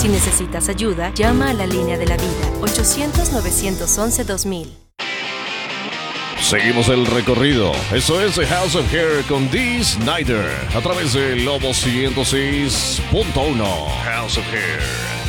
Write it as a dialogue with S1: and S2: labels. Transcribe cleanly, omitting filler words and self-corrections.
S1: Si necesitas ayuda, llama a la línea de la vida, 800-911-2000.
S2: Seguimos el recorrido. Eso es The House of Hair con Dee Snider a través de Lobo 106.1. House of Hair.